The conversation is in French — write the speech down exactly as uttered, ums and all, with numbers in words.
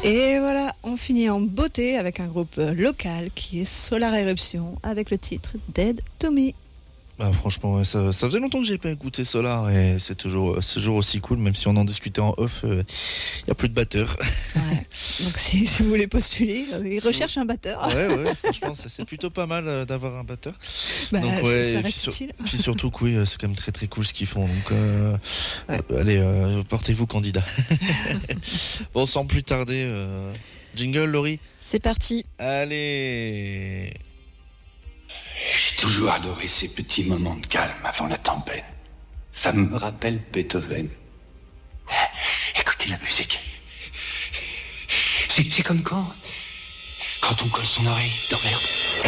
Et voilà, on finit en beauté avec un groupe local qui est Solar Eruption avec le titre Dead to Me. Bah franchement ouais, ça, ça faisait longtemps que j'ai pas écouté Solar et c'est toujours, c'est toujours aussi cool, même si on en discutait en off, il euh, n'y a plus de batteur. Ouais. Donc si, si vous voulez postuler, euh, ils Si recherchent un batteur. Ouais ouais, franchement ça, c'est plutôt pas mal euh, d'avoir un batteur. Bah, donc ça, ouais, ça et reste puis, sur, utile. puis surtout que oui, c'est quand même très très cool ce qu'ils font, donc euh, Ouais. euh, allez, euh, portez-vous candidat. Bon, sans plus tarder, euh, jingle Laurie. C'est parti. Allez. J'ai toujours adoré ces petits moments de calme avant la tempête. Ça me rappelle Beethoven. Écoutez la musique. C'est, c'est comme quand, quand on colle son oreille dans l'herbe.